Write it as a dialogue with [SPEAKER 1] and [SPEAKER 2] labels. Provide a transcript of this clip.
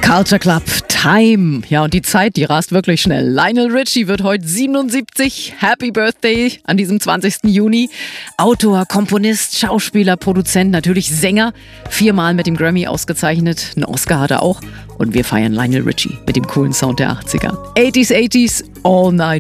[SPEAKER 1] Culture Club Time. Ja, und die Zeit, die rast wirklich schnell. Lionel Richie wird heute 77. Happy Birthday an diesem 20. Juni. Autor, Komponist, Schauspieler, Produzent, natürlich Sänger. 4-mal mit dem Grammy ausgezeichnet. Einen Oscar hat er auch. Und wir feiern Lionel Richie mit dem coolen Sound der 80er. 80s, all night.